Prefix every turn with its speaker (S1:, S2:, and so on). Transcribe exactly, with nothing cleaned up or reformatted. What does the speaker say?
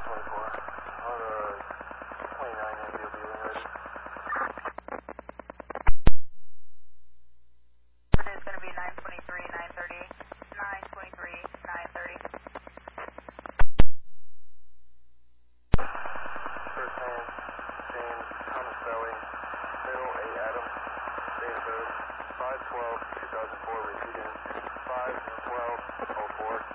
S1: twenty-four. On uh, twenty-nine, N B will be when ready.
S2: It's going to be nine twenty-three, nine thirty, nine twenty-three, nine thirty.
S1: First name, James Thomas Belly, middle A. Adam, date of birth five twelve two thousand four, repeating five twelve oh four.